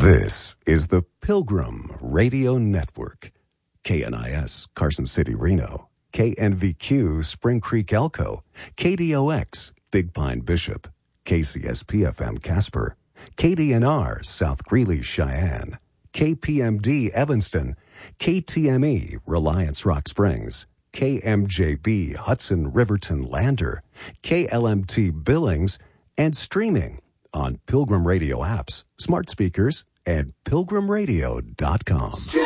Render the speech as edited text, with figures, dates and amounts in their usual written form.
This is the Pilgrim Radio Network. KNIS, Carson City, Reno. KNVQ, Spring Creek, Elko. KDOX, Big Pine, Bishop. KCSP-FM, Casper. KDNR, South Greeley, Cheyenne. KPMD, Evanston. KTME, Reliance, Rock Springs. KMJB, Hudson, Riverton, Lander. KLMT, Billings. And streaming on Pilgrim Radio apps, smart speakers, and pilgrimradio.com.